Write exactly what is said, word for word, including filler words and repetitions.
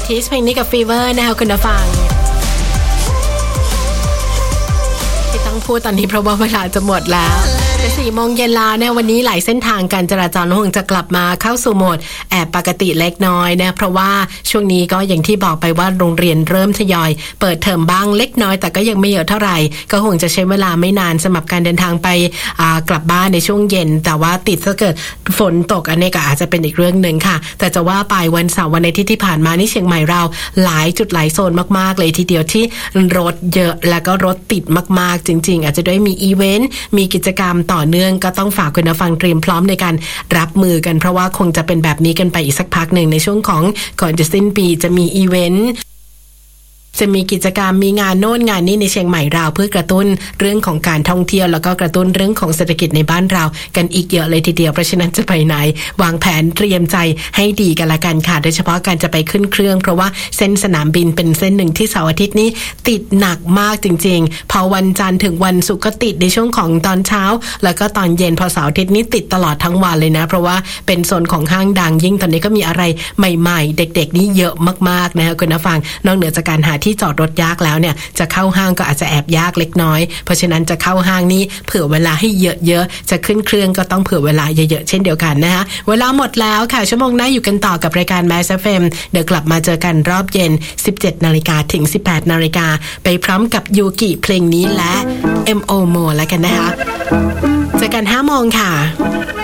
ทีสเพลงนี้กับฟีเวอร์นะคะคุณผู้ฟังที่ต้องพูดตอนนี้เพราะว่าเวลาจะหมดแล้วแต่สี่โมงเย็นแล้วเนี่ยวันนี้หลายเส้นทางการจราจรคงจะกลับมาเข้าสู่โหมดแอบปกติเล็กน้อยนะเพราะว่าช่วงนี้ก็อย่างที่บอกไปว่าโรงเรียนเริ่มทยอยเปิดเทอมบ้างเล็กน้อยแต่ก็ยังไม่เยอะเท่าไหร่ก็คงจะใช้เวลาไม่นานสำหรับการเดินทางไปกลับบ้านในช่วงเย็นแต่ว่าติดถ้าเกิดฝนตกอันนี้ก็อาจจะเป็นอีกเรื่องนึงค่ะแต่จะว่าไปวันเสาร์วันอาทิตย์ที่ผ่านมานี่เชียงใหม่เราหลายจุดหลายโซนมากๆเลยทีเดียวที่รถเยอะแล้วก็รถติดมากๆจริงๆอาจจะด้วยมีอีเวนต์มีกิจกรรมต่อเนื่องก็ต้องฝากคุณผู้ฟังเตรียมพร้อมในการรับมือกันเพราะว่าคงจะเป็นแบบนี้กันไปอีกสักพักหนึ่งในช่วงของก่อนจะสิ้นปีจะมีอีเวนต์จะมีกิจกรรมมีงานโน่นงานนี้ในเชียงใหม่เราเพื่อกระตุ้นเรื่องของการท่องเที่ยวแล้วก็กระตุ้นเรื่องของเศรษฐกิจในบ้านเรากันอีกเยอะเลยทีเดียวเพราะฉะนั้นจะไปไหนวางแผนเตรียมใจให้ดีกันละกันค่ะโดยเฉพาะการจะไปขึ้นเครื่องเพราะว่าเส้นสนามบินเป็นเส้นหนึ่งที่เสาร์อาทิตย์นี้ติดหนักมากจริงๆพอวันจันทร์ถึงวันศุกร์ก็ติดในช่วงของตอนเช้าแล้วก็ตอนเย็นพอเสาร์อาทิตย์นี้ติดตลอดทั้งวันเลยนะเพราะว่าเป็นโซนของห้างดังยิ่งตอนนี้ก็มีอะไรใหม่ๆเด็กๆนี่เยอะมากๆนะคะคุณผู้ฟังนอกเหนือจากการหาที่จอดรถยากแล้วเนี่ยจะเข้าห้างก็อาจจะแอบยากเล็กน้อยเพราะฉะนั้นจะเข้าห้างนี้เผื่อเวลาให้เยอะๆจะขึ้นเครื่องก็ต้องเผื่อเวลาเยอะๆเช่นเดียวกันนะคะเวลาหมดแล้วค่ะชั่วโมงหน้าอยู่กันต่อกับรายการ Mass เอฟ เอ็ม เดี๋ยวกลับมาเจอกันรอบเย็น สิบเจ็ดนาฬิกา ถึง สิบแปดนาฬิกาไปพร้อมกับยูกิเพลงนี้และ เอ็ม โอ More แล้วกันนะคะเจอกัน ห้าโมงค่ะ